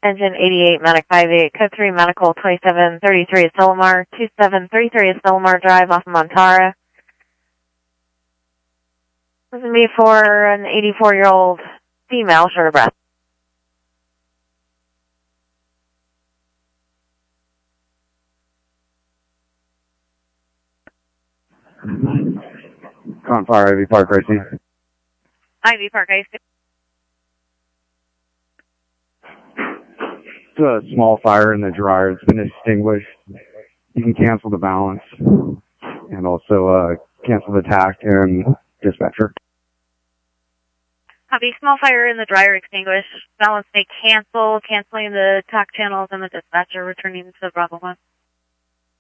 Engine 88, Medic 58, Code 3, Medical 2733 at Solomar, 2733 at Solomar Drive off of Montara. This is going to be for an 84-year-old female, short of breath. Fire, Ivy Park Racing. Ivy Park, I see. It's a small fire in the dryer. It's been extinguished. You can cancel the balance and also cancel the TAC and dispatcher. Copy. Small fire in the dryer extinguished. Balance may cancel, canceling the TAC channels and the dispatcher, returning to Bravo 1.